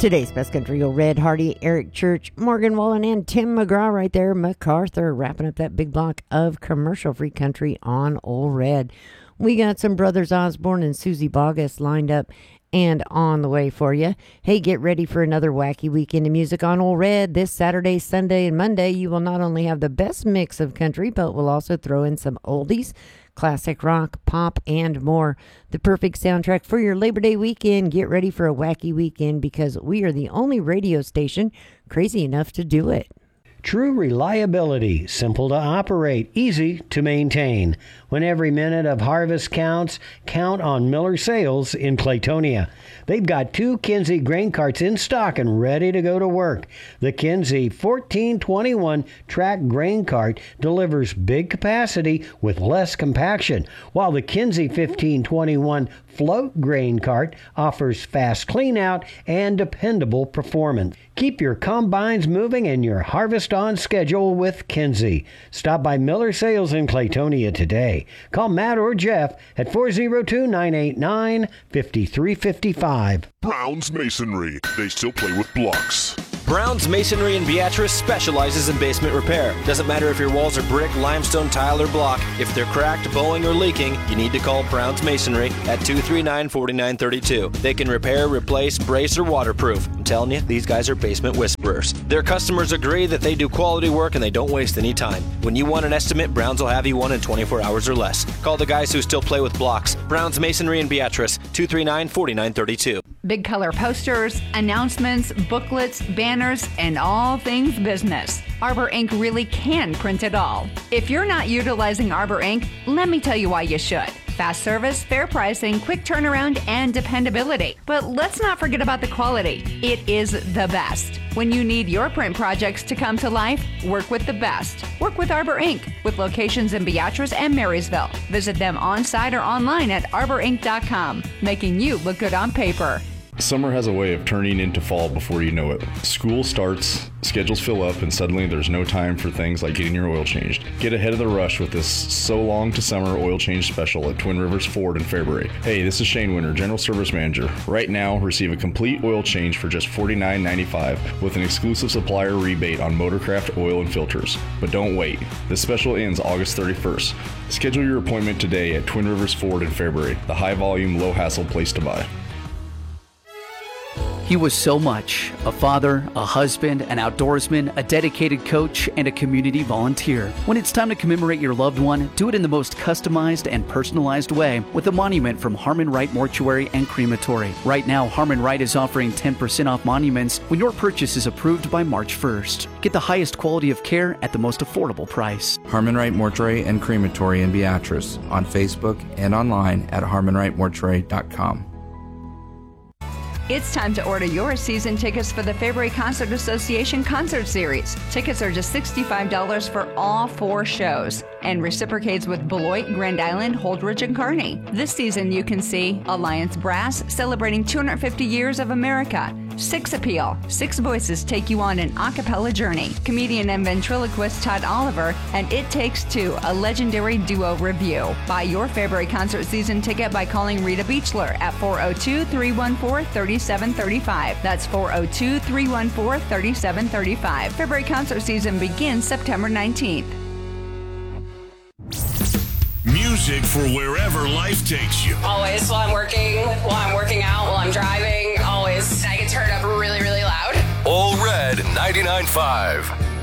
Today's Best Country, Red Hardy, Eric Church, Morgan Wallen, and Tim McGraw right there. MacArthur wrapping up that big block of commercial-free country on Old Red. We got some Brothers Osborne and Susie Boggess lined up and on the way for you. Hey, get ready for another wacky weekend of music on Old Red. This Saturday, Sunday, and Monday, you will not only have the best mix of country, but we'll also throw in some oldies, classic rock, pop, and more. The perfect soundtrack for your Labor Day weekend. Get ready for a wacky weekend because we are the only radio station crazy enough to do it. True reliability, simple to operate, easy to maintain. When every minute of harvest counts, count on Miller Sales in Claytonia. They've got 2 Kinsey grain carts in stock and ready to go to work. The Kinsey 1421 track grain cart delivers big capacity with less compaction, while the Kinsey 1521 float grain cart offers fast cleanout and dependable performance. Keep your combines moving and your harvest on schedule with Kinsey. Stop by Miller Sales in Claytonia today. Call Matt or Jeff at 402-989-5355. Brown's Masonry. They still play with blocks. Brown's Masonry in Beatrice specializes in basement repair. Doesn't matter if your walls are brick, limestone, tile, or block. If they're cracked, bowing, or leaking, you need to call Brown's Masonry at 239-4932. They can repair, replace, brace, or waterproof. I'm telling you, these guys are basement whisperers. Their customers agree that they do quality work and they don't waste any time. When you want an estimate, Brown's will have you one in 24 hours or less. Call the guys who still play with blocks. Brown's Masonry in Beatrice, 239-4932. Big color posters, announcements, booklets, banners, and all things business. Arbor Ink really can print it all. If you're not utilizing Arbor Ink, let me tell you why you should. Fast service, fair pricing, quick turnaround, and dependability. But let's not forget about the quality. It is the best. When you need your print projects to come to life, work with the best. Work with Arbor Ink, with locations in Beatrice and Marysville. Visit them on-site or online at arborink.com, making you look good on paper. Summer has a way of turning into fall before you know it. School starts, schedules fill up, and suddenly there's no time for things like getting your oil changed. Get ahead of the rush with this So Long to Summer oil change special at Twin Rivers Ford in Fairbury. Hey, this is Shane Winter, General Service Manager. Right now, receive a complete oil change for just $49.95 with an exclusive supplier rebate on Motorcraft oil and filters. But don't wait. This special ends August 31st. Schedule your appointment today at Twin Rivers Ford in Fairbury, the high-volume, low-hassle place to buy. He was so much: a father, a husband, an outdoorsman, a dedicated coach, and a community volunteer. When it's time to commemorate your loved one, do it in the most customized and personalized way with a monument from Harmon Wright Mortuary and Crematory. Right now, Harmon Wright is offering 10% off monuments when your purchase is approved by March 1st. Get the highest quality of care at the most affordable price. Harmon Wright Mortuary and Crematory in Beatrice, on Facebook and online at harmonwrightmortuary.com. It's time to order your season tickets for the Fairbury Concert Association Concert Series. Tickets are just $65 for all 4 shows and reciprocates with Beloit, Grand Island, Holdridge, and Kearney. This season you can see Alliance Brass celebrating 250 years of America, Six Appeal, 6 voices take you on an a cappella journey, comedian and ventriloquist Todd Oliver, and It Takes Two, a legendary duo review. Buy your Fairbury Concert season ticket by calling Rita Beechler at 402-314-3735. That's 402-314-3735. Fairbury Concert season begins September 19th. Music for wherever life takes you. Always while I'm working out, while I'm driving, always. I get turned up really, really loud. Old Red 99.5.